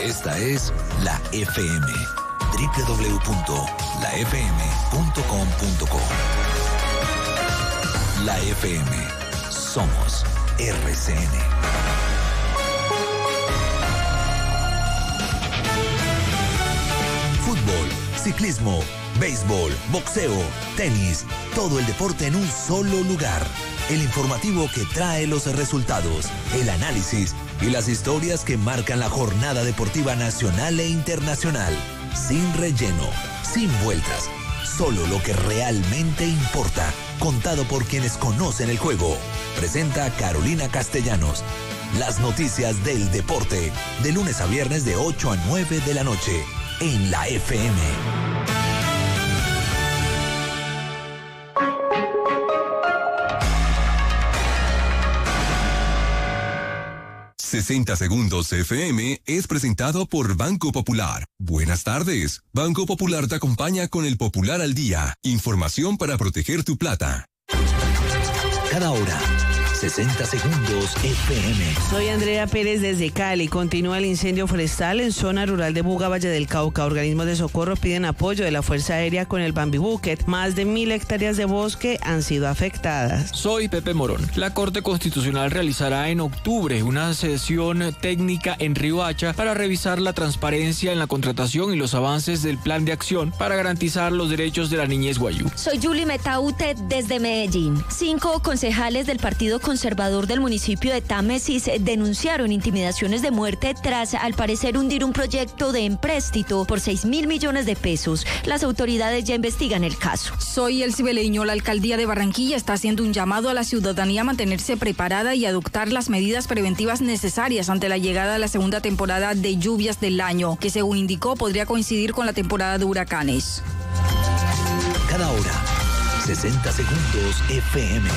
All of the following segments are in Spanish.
Esta es La FM. www.lafm.com.co. La FM. Somos RCN. Fútbol, ciclismo, béisbol, boxeo, tenis, todo el deporte en un solo lugar. El informativo que trae los resultados, el análisis y las historias que marcan la jornada deportiva nacional e internacional. Sin relleno, sin vueltas, solo lo que realmente importa, contado por quienes conocen el juego. Presenta Carolina Castellanos. Las noticias del deporte, de lunes a viernes de 8 a 9 de la noche, en la FM. 60 Segundos FM es presentado por Banco Popular. Buenas tardes. Banco Popular te acompaña con el Popular al Día. Información para proteger tu plata. Cada hora, 60 Segundos FM. Soy Andrea Pérez desde Cali. Continúa el incendio forestal en zona rural de Buga, Valle del Cauca. Organismos de socorro piden apoyo de la Fuerza Aérea con el Bambi Bucket. Más de 1.000 hectáreas de bosque han sido afectadas. Soy Pepe Morón. La Corte Constitucional realizará en octubre una sesión técnica en Riohacha para revisar la transparencia en la contratación y los avances del plan de acción para garantizar los derechos de la niñez guayú. Soy Julie Metaute desde Medellín. 5 concejales del Partido Conservador del municipio de Támesis denunciaron intimidaciones de muerte tras, al parecer, hundir un proyecto de empréstito por 6.000 millones de pesos. Las autoridades ya investigan el caso. Soy Elsie Beleño. La alcaldía de Barranquilla está haciendo un llamado a la ciudadanía a mantenerse preparada y adoptar las medidas preventivas necesarias ante la llegada de la segunda temporada de lluvias del año, que según indicó podría coincidir con la temporada de huracanes. Cada hora, 60 Segundos FM.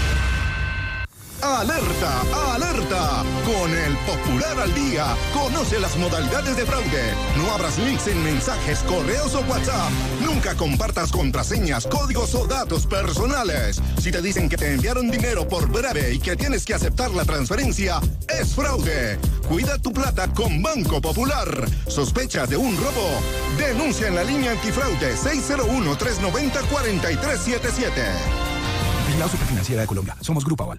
¡Alerta! ¡Alerta! Con el Popular al Día, conoce las modalidades de fraude. No abras links en mensajes, correos o WhatsApp. Nunca compartas contraseñas, códigos o datos personales. Si te dicen que te enviaron dinero por breve y que tienes que aceptar la transferencia, es fraude. Cuida tu plata con Banco Popular. ¿Sospechas de un robo? Denuncia en la línea antifraude 601-390-4377. Vigilado Superfinanciera de Colombia. Somos Grupo Aval.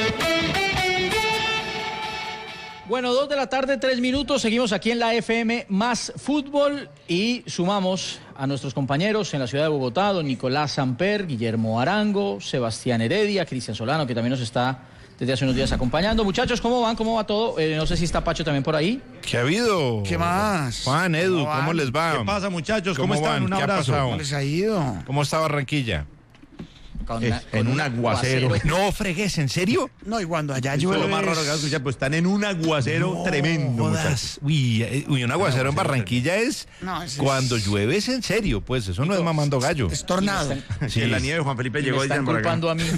Bueno, 2 de la tarde, 3 minutos. Seguimos aquí en la FM Más Fútbol y sumamos a nuestros compañeros en la ciudad de Bogotá, don Nicolás Samper, Guillermo Arango, Sebastián Heredia, Cristian Solano, que también nos está desde hace unos días acompañando. Muchachos, ¿cómo van? ¿Cómo va todo? No sé si está Pacho también por ahí. ¿Qué ha habido? ¿Qué más? Juan, Edu, ¿cómo les va? ¿Qué pasa, muchachos? ¿Cómo están? Un abrazo. ¿Cómo les ha ido? ¿Cómo está Barranquilla? En un aguacero. No fregues, ¿en serio? No, y cuando allá llueve. Lo más raro que escuchar, pues están en un aguacero tremendo. Uy, un aguacero en Barranquilla es cuando llueve es en serio, pues eso no es mamando gallo. Es tornado. Sí, en la nieve Juan Felipe llegó. Me están culpando a mí.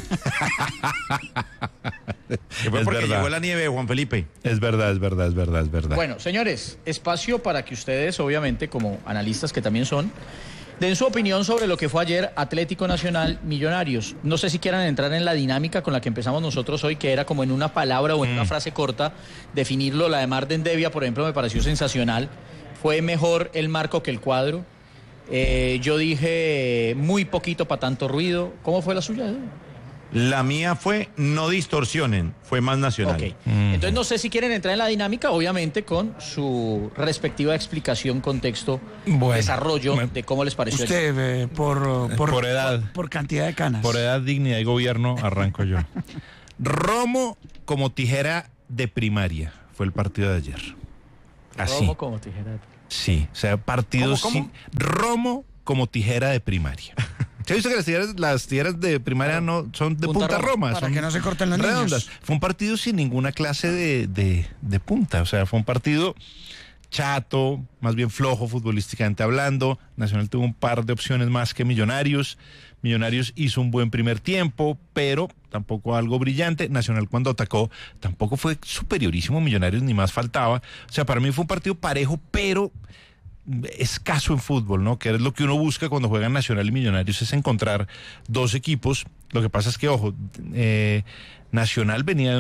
Que fue porque llegó la nieve, Juan Felipe. Es verdad. Bueno, señores, espacio para que ustedes, obviamente, como analistas que también son, den su opinión sobre lo que fue ayer Atlético Nacional Millonarios. No sé si quieran entrar en la dinámica con la que empezamos nosotros hoy, que era como en una palabra o en una frase corta, definirlo. La de Marden Devia, por ejemplo, me pareció sensacional. Fue mejor el marco que el cuadro. Yo dije muy poquito para tanto ruido. ¿Cómo fue la suya? La mía fue no distorsionen, fue más nacional. Ok. Entonces no sé si quieren entrar en la dinámica, obviamente con su respectiva explicación, contexto, desarrollo de cómo les pareció. Usted, por edad. Por cantidad de canas. Por edad, dignidad y gobierno, arranco yo. Romo como tijera de primaria, fue el partido de ayer. Así. Romo como tijera. Sí, o sea, partido ¿Cómo? Romo como tijera de primaria. ¿Se ha visto que las tijeras de primaria no son de punta roma? Para son que no se corten los redondas. niños. Fue un partido sin ninguna clase de punta. O sea, fue un partido chato, más bien flojo futbolísticamente hablando. Nacional tuvo un par de opciones más que Millonarios. Millonarios hizo un buen primer tiempo, pero tampoco algo brillante. Nacional cuando atacó tampoco fue superiorísimo. Millonarios ni más faltaba. O sea, para mí fue un partido parejo, pero escaso en fútbol, ¿no? Que es lo que uno busca cuando juegan Nacional y Millonarios, es encontrar dos equipos. Lo que pasa es que, ojo, Nacional venía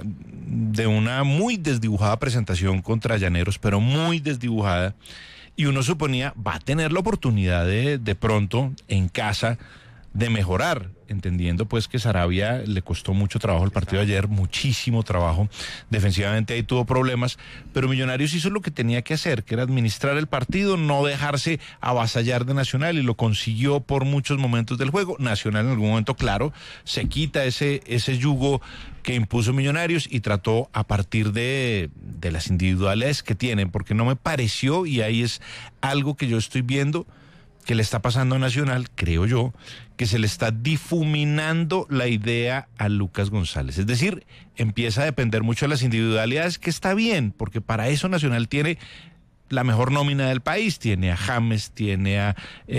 de una muy desdibujada presentación contra Llaneros, pero muy desdibujada, y uno suponía va a tener la oportunidad de pronto en casa de mejorar, entendiendo pues que Saravia le costó mucho trabajo el partido de ayer, muchísimo trabajo, defensivamente ahí tuvo problemas, pero Millonarios hizo lo que tenía que hacer, que era administrar el partido, no dejarse avasallar de Nacional, y lo consiguió por muchos momentos del juego. Nacional en algún momento, claro, se quita ese yugo que impuso Millonarios y trató a partir de las individualidades que tienen, porque no me pareció, y ahí es algo que yo estoy viendo que le está pasando a Nacional, creo yo, que se le está difuminando la idea a Lucas González. Es decir, empieza a depender mucho de las individualidades, que está bien, porque para eso Nacional tiene la mejor nómina del país. Tiene a James, tiene a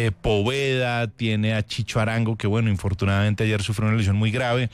Poveda, tiene a Chicho Arango, que bueno, infortunadamente ayer sufrió una lesión muy grave,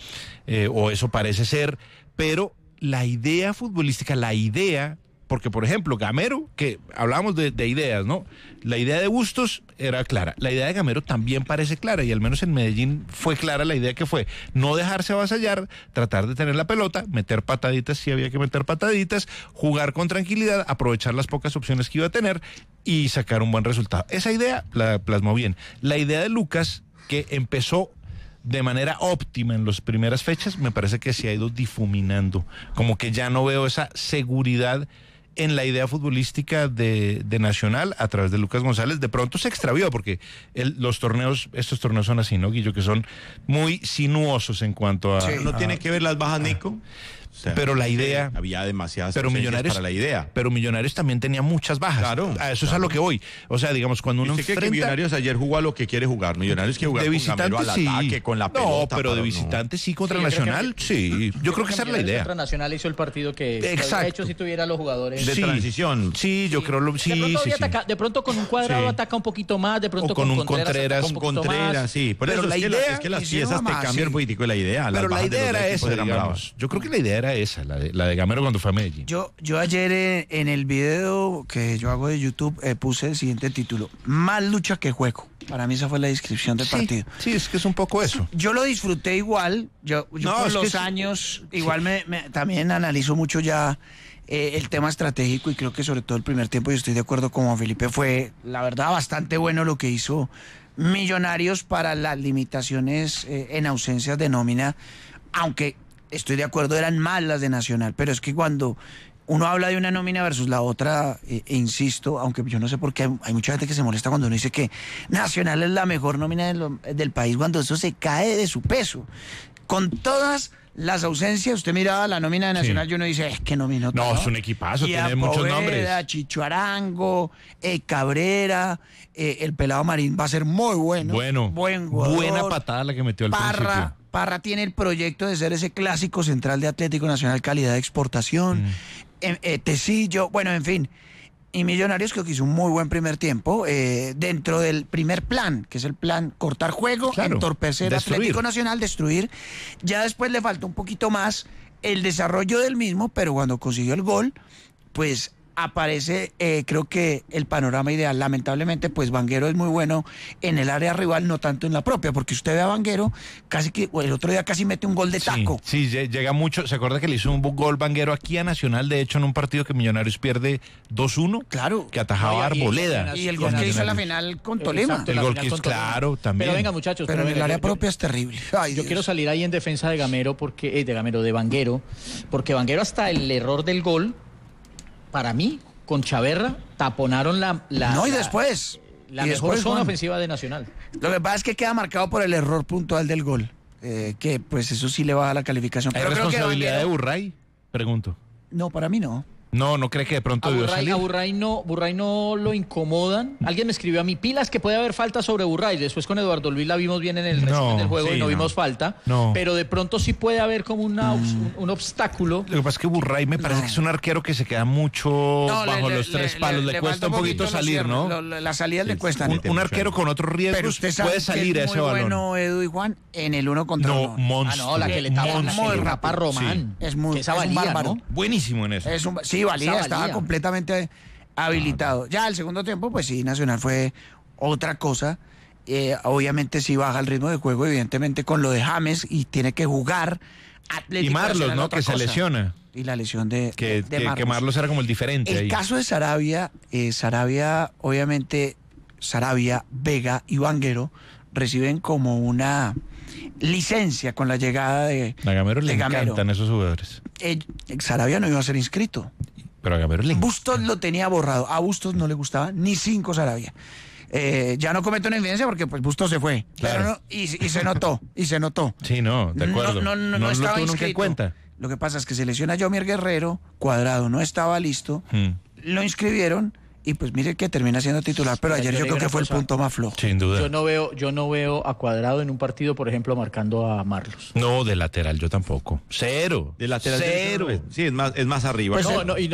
o eso parece ser, pero la idea futbolística, porque, por ejemplo, Gamero, que hablábamos de ideas, ¿no? La idea de Bustos era clara. La idea de Gamero también parece clara, y al menos en Medellín fue clara la idea, que fue no dejarse avasallar, tratar de tener la pelota, meter pataditas si había que meter pataditas, jugar con tranquilidad, aprovechar las pocas opciones que iba a tener y sacar un buen resultado. Esa idea la plasmó bien. La idea de Lucas, que empezó de manera óptima en las primeras fechas, me parece que se ha ido difuminando. Como que ya no veo esa seguridad en la idea futbolística de Nacional a través de Lucas González. De pronto se extravió, porque estos torneos son así, ¿no, Guillo? Que son muy sinuosos en cuanto a... Sí, ¿no tiene que ver las bajas, Nico? O sea, pero la idea... Había demasiadas Millonarios para la idea. Pero Millonarios también tenía muchas bajas. Claro. A eso es a lo que voy. O sea, digamos, cuando uno enfrenta... que Millonarios ayer jugó a lo que quiere jugar. Millonarios quiere jugar de visitante, con Gamero al ataque, con la pelota. No, pero de visitante sí, contra Nacional, sí. Yo creo que esa es la idea. Contra Nacional hizo el partido que Exacto. de hecho si tuviera los jugadores de transición. Sí, yo creo sí. De pronto con un Cuadrado ataca un poquito más, de pronto con un Contreras. Con Contreras, sí. Pero la idea es que las piezas te cambian el político de la idea. Pero la idea era esa, digamos. Yo creo que la idea era esa, la de Gamero cuando fue a Medellín. Yo ayer en el video que yo hago de YouTube puse el siguiente título: más lucha que juego. Para mí esa fue la descripción del partido. Sí, es que es un poco eso. Yo lo disfruté igual. Yo por los años igual también analizo mucho ya el tema estratégico, y creo que sobre todo el primer tiempo, y estoy de acuerdo con Juan Felipe, fue la verdad bastante bueno lo que hizo Millonarios para las limitaciones en ausencias de nómina, aunque estoy de acuerdo, eran más las de Nacional, pero es que cuando uno habla de una nómina versus la otra, insisto, aunque yo no sé por qué hay mucha gente que se molesta cuando uno dice que Nacional es la mejor nómina del país, cuando eso se cae de su peso. Con todas las ausencias, usted miraba la nómina de Nacional y uno dice, es que nómina. No, es un equipazo, tiene muchos nombres. Chicho Arango, Cabrera, el Pelado Marín va a ser muy bueno. Buen jugador. Buena patada la que metió al principio. Parra tiene el proyecto de ser ese clásico central de Atlético Nacional, calidad de exportación. Tecillo, bueno, en fin. Y Millonarios creo que hizo un muy buen primer tiempo dentro del primer plan, que es el plan cortar juego, entorpecer Atlético Nacional, destruir. Ya después le faltó un poquito más el desarrollo del mismo, pero cuando consiguió el gol, pues aparece, creo que el panorama ideal. Lamentablemente, pues Vanguero es muy bueno en el área rival, no tanto en la propia, porque usted ve a Vanguero, casi que el otro día casi mete un gol de taco. Sí, llega mucho. ¿Se acuerda que le hizo un gol Vanguero aquí a Nacional, de hecho, en un partido que Millonarios pierde 2-1? Claro. Que atajaba a Arboleda. Y el gol que hizo en la final con Tolima. Exacto, el gol que hizo, claro, también. Pero venga, muchachos. Pero en el área propia es terrible. Yo quiero salir ahí en defensa de Gamero, de Vanguero, porque Vanguero, hasta el error del gol, para mí, con Chaverra, taponaron la mejor zona ofensiva de Nacional. Lo que pasa es que queda marcado por el error puntual del gol, que pues eso sí le baja la calificación. ¿Hay responsabilidad de Burray? Pregunto. No, para mí no. No cree que de pronto debió salir. A Burray no lo incomodan. Alguien me escribió a mí, pilas, que puede haber falta sobre Burray. Después con Eduardo Luis la vimos bien en el resumen del juego, y no vimos falta. Pero de pronto sí puede haber como un obstáculo. Lo que pasa es que Burray me parece que es un arquero que se queda mucho bajo los tres palos. Le cuesta un poquito salir, ¿no? Las salidas le cuestan. Un arquero con otros riesgos puede salir a ese balón. Bueno, Edu y Juan, en el 1 contra 1. Monstruo. La que le tapa Román. Es muy bárbaro. Buenísimo en eso. Sí, valía, estaba completamente habilitado. Ya el segundo tiempo, pues sí, Nacional fue otra cosa. obviamente sí baja el ritmo de juego, evidentemente con lo de James, y tiene que jugar. Y Marlos, ¿no? Que se lesiona. Y la lesión de Marlos. Que Marlos era como el diferente. El caso de Sarabia, obviamente, Sarabia, Vega y Vanguero reciben como una licencia con la llegada de a Gamero le Gamero. encantan esos jugadores. Sarabia no iba a ser inscrito. Pero a Gamero le encanta. Bustos lo tenía borrado. A Bustos no le gustaba ni 5 Sarabia. Ya no comete una infidencia porque pues Bustos se fue. Claro. Pero no, y se notó. Sí, no, de acuerdo. No estaba lo tuvo nunca en inscrito. cuenta. Lo que pasa es que se lesiona Yomier Guerrero, Cuadrado no estaba listo, lo inscribieron y pues mire que termina siendo titular, pero ayer yo creo que fue el punto más flojo. Sin duda. Yo no veo a Cuadrado en un partido, por ejemplo, marcando a Marlos. No, de lateral yo tampoco. Cero. De lateral. Cero. Sí, es más arriba. Pues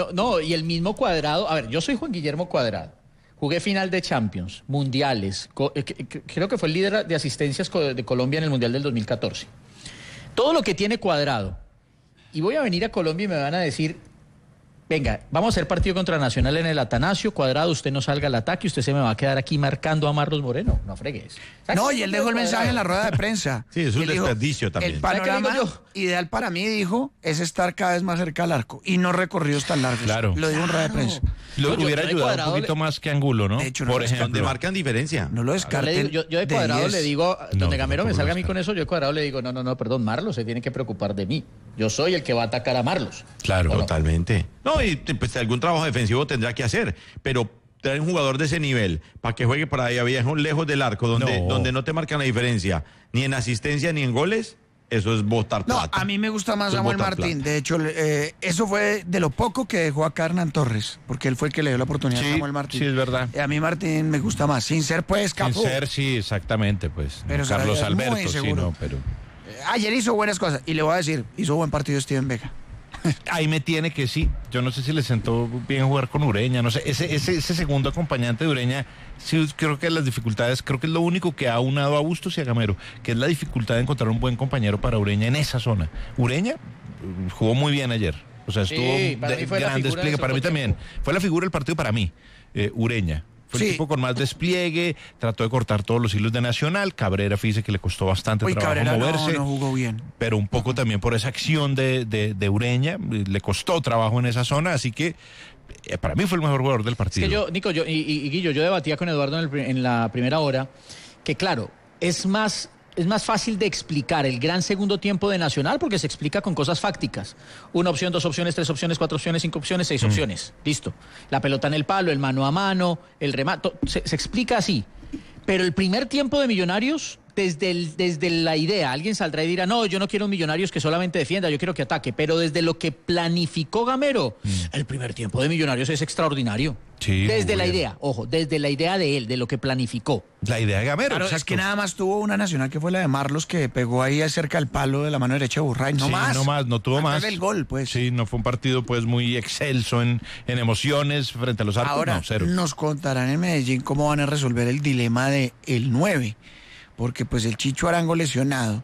y el mismo Cuadrado. A ver, yo soy Juan Guillermo Cuadrado. Jugué final de Champions, mundiales. Creo que fue el líder de asistencias de Colombia en el Mundial del 2014. Todo lo que tiene Cuadrado. Y voy a venir a Colombia y me van a decir, venga, vamos a hacer partido contra Nacional en el Atanasio, Cuadrado, usted no salga al ataque, usted se me va a quedar aquí marcando a Marlos Moreno. No fregues. No, y él dejó el mensaje en la rueda de prensa. Sí, es un desperdicio también. El panorama ideal para mí, dijo, es estar cada vez más cerca al arco y no recorridos tan largos. Claro. Lo dijo en rueda de prensa. Lo hubiera ayudado un poquito más que Angulo, ¿no? De hecho, por ejemplo. Donde marcan diferencia. No lo descarten. Yo de Cuadrado le digo, donde Gamero me salga a mí con eso, yo de Cuadrado le digo, no, perdón, Marlos se tiene que preocupar de mí. Yo soy el que va a atacar a Marlos. Claro. Totalmente. No, y pues algún trabajo defensivo tendrá que hacer, pero traer un jugador de ese nivel para que juegue por ahí lejos del arco, donde no te marcan la diferencia, ni en asistencia ni en goles, eso es botar plata. No, a mí me gusta más Samuel Martín. Plata. De hecho, eso fue de lo poco que dejó acá Hernán Torres, porque él fue el que le dio la oportunidad a Samuel Martín. Sí, es verdad. A mí Martín me gusta más, sin ser pues capó. Sin ser, sí, exactamente, pues. Pero Carlos Alberto, sí, no, pero... Ayer hizo buenas cosas, y le voy a decir, hizo buen partido Steven Vega. Ahí me tiene que sí. Yo no sé si le sentó bien jugar con Ureña, no sé. Ese segundo acompañante de Ureña, sí, creo que las dificultades, creo que es lo único que ha unado a Bustos y a Gamero, que es la dificultad de encontrar un buen compañero para Ureña en esa zona. Ureña jugó muy bien ayer. O sea, estuvo de gran despliegue. Para mí también. Fue la figura del partido para mí, Ureña. Fue el tipo con más despliegue, trató de cortar todos los hilos de Nacional. Cabrera, fíjese que le costó bastante trabajo Cabrera moverse. No jugó bien. Pero un poco también por esa acción de Ureña, le costó trabajo en esa zona, así que para mí fue el mejor jugador del partido. Es que Nico, y Guillo, yo debatía con Eduardo en la primera hora, que claro, es más fácil de explicar el gran segundo tiempo de Nacional porque se explica con cosas fácticas. 1 opción, 2 opciones, 3 opciones, 4 opciones, 5 opciones, 6 opciones. Listo. La pelota en el palo, el mano a mano, el remate, se explica así. Pero el primer tiempo de Millonarios, desde la idea, alguien saldrá y dirá, no, yo no quiero un Millonarios que solamente defienda, yo quiero que ataque. Pero desde lo que planificó Gamero, el primer tiempo de Millonarios es extraordinario. Sí, desde la idea, ojo, desde la idea de él, de lo que planificó. La idea de Gamero. Claro, es que nada más tuvo una Nacional que fue la de Marlos, que pegó ahí cerca del palo de la mano derecha de Burray. No más. No tuvo más. El gol, pues. Sí, no fue un partido pues muy excelso en emociones frente a los arcos. Ahora, cero. Nos contarán en Medellín cómo van a resolver el dilema de el 9, porque pues el Chicho Arango lesionado.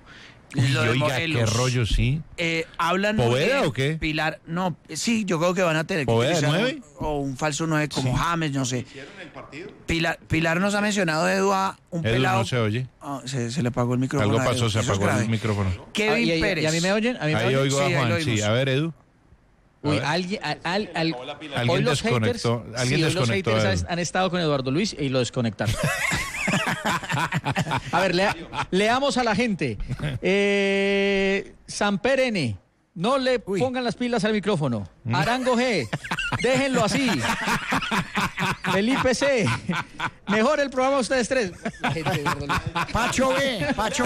Oiga, qué rollo, sí. Hablan ¿Poveda o qué? Pilar, no, sí, yo creo que van a tener que utilizar 9 o un falso 9 como James, no sé. ¿Hicieron el partido? Pilar nos ha mencionado, Edu, a un pelado. No se oye. Se le apagó el micrófono. Algo pasó, se apagó el micrófono. Kevin Pérez. ¿Y a mí me oyen? Ahí oigo a Juan, sí. A ver, Edu. Uy, alguien los desconectó. Los haters han estado con Eduardo Luis y lo desconectaron. A ver, leamos a la gente. Samper N, no le pongan las pilas al micrófono. Arango G, déjenlo así. Felipe C, mejor el programa ustedes tres. La gente, Pacho B.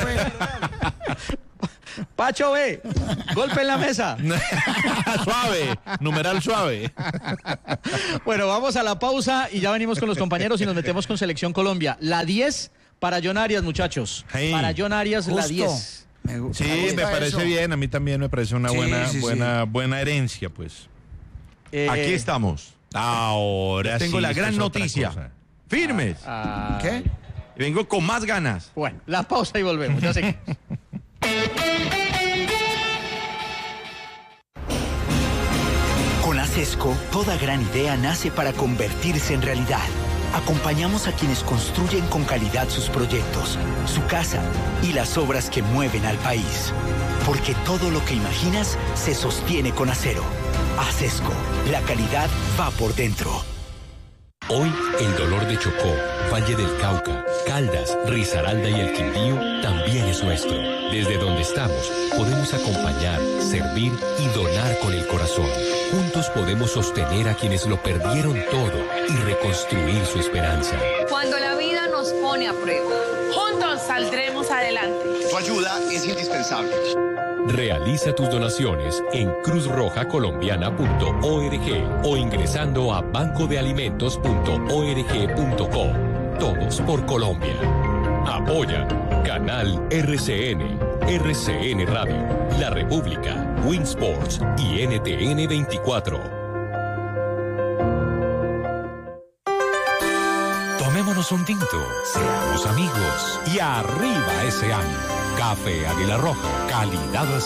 Pacho B, golpe en la mesa. Suave, numeral suave. Bueno, vamos a la pausa y ya venimos con los compañeros y nos metemos con Selección Colombia. La 10 para John Arias, muchachos. Hey, para John Arias, justo. la 10. Sí, me parece bien. A mí también me parece una buena herencia, pues. Aquí estamos. Ahora tengo la gran noticia. Firmes. ¿Qué? Vengo con más ganas. Bueno, la pausa y volvemos. Ya sé. Con Acesco, toda gran idea nace para convertirse en realidad. acompañamos a quienes construyen con calidad sus proyectos, su casa y las obras que mueven al país. Porque todo lo que imaginas se sostiene con acero. Acesco, la calidad va por dentro. Hoy, el dolor de Chocó, Valle del Cauca, Caldas, Risaralda y el Quindío también es nuestro. Desde donde estamos, podemos acompañar, servir y donar con el corazón. Juntos podemos sostener a quienes lo perdieron todo y reconstruir su esperanza. Cuando la vida nos pone a prueba, juntos saldremos adelante. Tu ayuda es indispensable. Realiza tus donaciones en cruzrojacolombiana.org o ingresando a bancodealimentos.org.co. Todos por Colombia. Apoya Canal RCN, RCN Radio, La República, Winsports y NTN 24. Tomémonos un tinto, seamos amigos y arriba ese año. Café Águila Roja, calidad